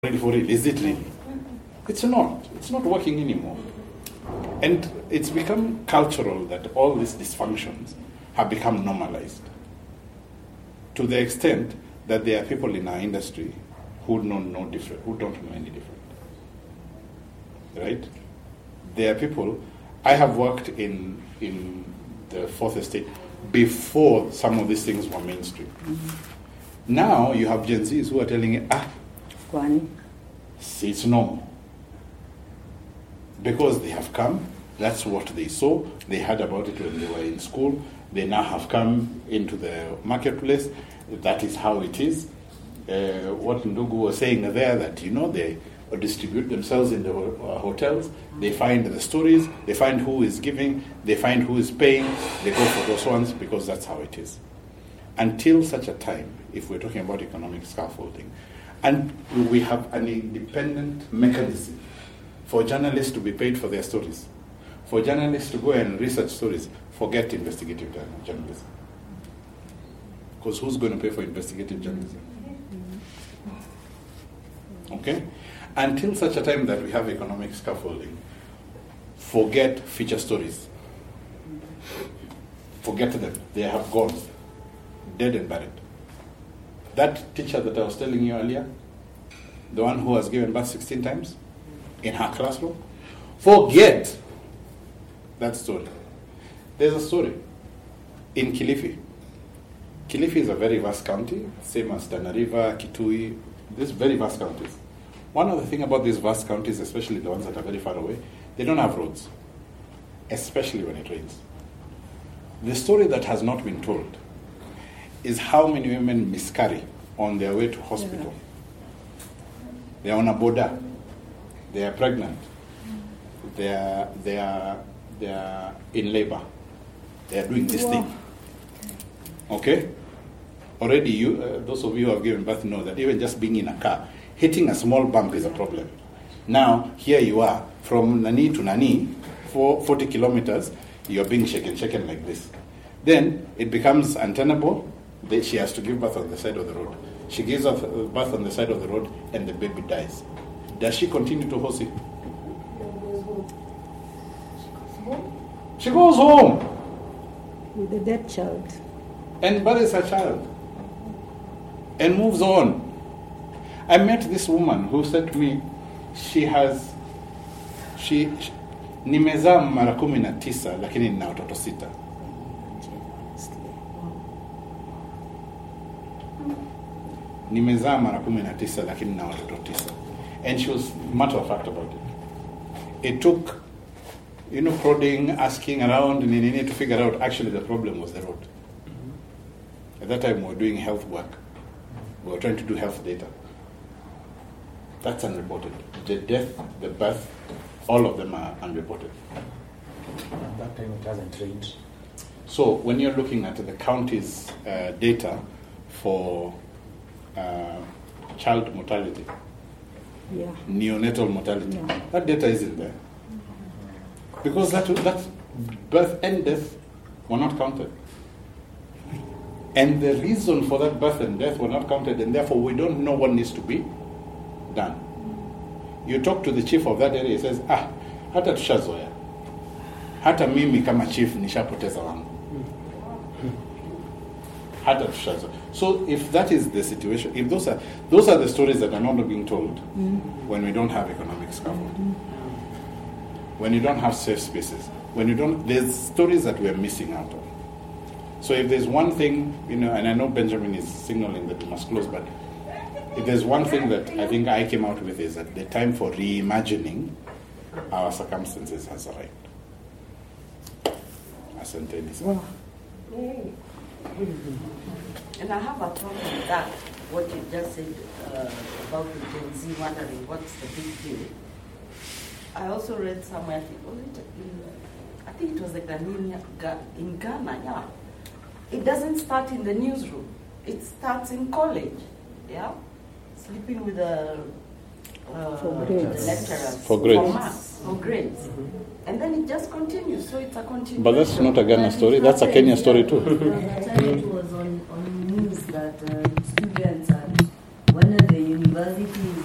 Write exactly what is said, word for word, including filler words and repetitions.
ready for it. Is it really? It's not. It's not working anymore. And it's become cultural that all these dysfunctions have become normalized to the extent that there are people in our industry who don't know different, who don't know any different. Right? There are people. I have worked in in the fourth estate before some of these things were mainstream. Mm-hmm. Now you have Gen Zs who are telling you, ah, Kwani. see, it's normal. Because they have come, that's what they saw. They heard about it when they were in school. They now have come into the marketplace. That is how it is. Uh, what Ndugu was saying there, that, you know, they distribute themselves in the uh, hotels. They find the stories. They find who is giving. They find who is paying. They go for those ones because that's how it is. Until such a time, if we're talking about economic scaffolding, and we have an independent mechanism for journalists to be paid for their stories, for journalists to go and research stories, forget investigative journalism. Because who's going to pay for investigative journalism? Okay? Until such a time that we have economic scaffolding, forget feature stories. Forget them. They have gone. Dead and buried. That teacher that I was telling you earlier, the one who has given birth sixteen times in her classroom, forget that story. There's a story in Kilifi. Kilifi is a very vast county, same as Tana River, Kitui, these very vast counties. One of the things about these vast counties, especially the ones that are very far away, they don't have roads, especially when it rains. The story that has not been told is how many women miscarry on their way to hospital. Yeah. They are on a border. They are pregnant. They are, they are, they are in labor. They are doing this wow. thing. Okay? Already, you, uh, those of you who have given birth know that even just being in a car, hitting a small bump is a problem. Now, here you are, from Nani to Nani, for forty kilometers, you're being shaken, shaken like this. Then, it becomes untenable. She has to give birth on the side of the road. She gives birth on the side of the road, and the baby dies. Does she continue to host it? She goes home. With a dead child. And buries her child. And moves on. I met this woman who said to me, she has, she, nimezaa mara kumi na tisa, lakini nina watoto sita. Nimezaa mara kumi na tisa, lakini nina watoto tisa. And she was matter of fact about it. It took, you know, prodding, asking around, and you need to figure out actually the problem was the road. Mm-hmm. At that time, we were doing health work. We were trying to do health data. That's unreported. The death, the birth, all of them are unreported. At that time, it hasn't changed. So when you're looking at the county's uh, data for uh, child mortality, yeah. neonatal mortality, yeah. that data isn't there. Because that, that birth and death were not counted. And the reason for that birth and death were not counted, and therefore we don't know what needs to be done. You talk to the chief of that area, he says, ah, hata tushazoea. Hata mimi kama chief nishapoteza wangu. Hata tushazoea. So if that is the situation, if those are those are the stories that are not being told mm-hmm. when we don't have economic scaffold, mm-hmm. when you don't have safe spaces, when you don't, there's stories that we're missing out on. So if there's one thing, you know, and I know Benjamin is signaling that we must close, but if there's one thing that I think I came out with is that the time for reimagining our circumstances has arrived. Asante. Wow. And I have a problem with that, what you just said uh, about the Gen Z wondering what's the big deal. I also read somewhere, I think, was it in, I think it was like in, in Ghana, yeah. It doesn't start in the newsroom. It starts in college, yeah? Sleeping with the, uh, for the grades. lecturers. For grades. For maths, for grades. Mm-hmm. And then it just continues, so it's a continuation. But that's not a Ghana story, that's a Kenya story too. The time it was on, on news that uh, students at one of the universities